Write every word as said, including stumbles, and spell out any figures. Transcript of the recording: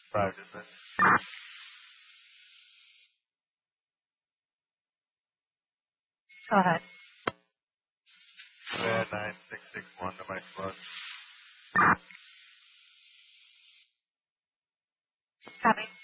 Five digits. Go ahead. Yeah, nine six six one to my plus. Copy.